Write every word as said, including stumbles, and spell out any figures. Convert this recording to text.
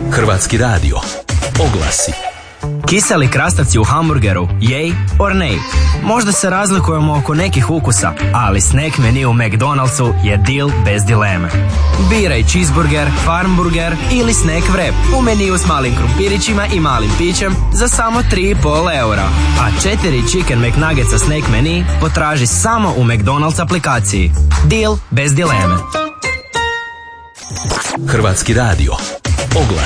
Hrvatski radio. Oglasi. Kiseli krastavci u hamburgeru, yay or nay? Možda se razlikujemo oko nekih ukusa, ali snack menu u McDonald'su je deal bez dileme. Biraj cheeseburger, farmburger ili snack wrap u meniju s malim krumpirićima i malim pićem za samo tri i pol eura. A četiri chicken McNuggetsa snack menu potraži samo u McDonald's aplikaciji. Deal bez dileme. Hrvatski radio. Oglasi.